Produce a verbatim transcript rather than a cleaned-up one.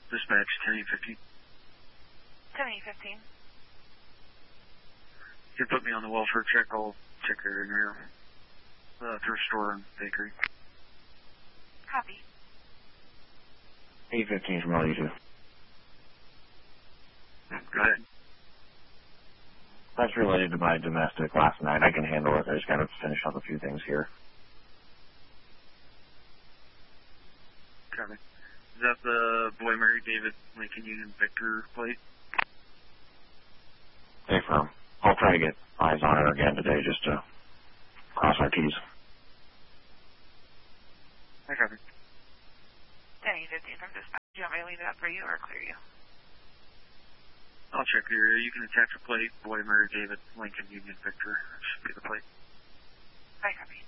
Dispatch ten eight fifteen. ten eight fifteen. You can put me on the welfare check. I'll check your in your uh, thrift store and bakery. Copy. eight fifteen from L U two. Go ahead. That's related to my domestic last night. I can handle it. I just got to finish up a few things here. Copy. Is that the Boy Mary David Lincoln Union Victor plate? Stay firm. I'll try to get eyes on it again today just to cross our T's. I copy. ten eight fifteen from dispatch. Do you want me to leave it up for you or clear you? I'll check your area. You can attach a plate. Boy Mary David Lincoln Union Victor. That should be the plate. I copy.